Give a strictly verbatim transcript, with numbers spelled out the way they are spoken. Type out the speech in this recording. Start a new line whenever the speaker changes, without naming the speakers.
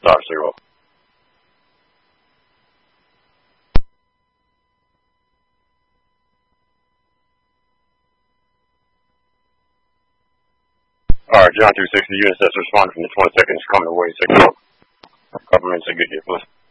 Star Zero. Alright, John two sixty, U S S responded from the twenty-second is coming away, six o'clock. Government said get here, please.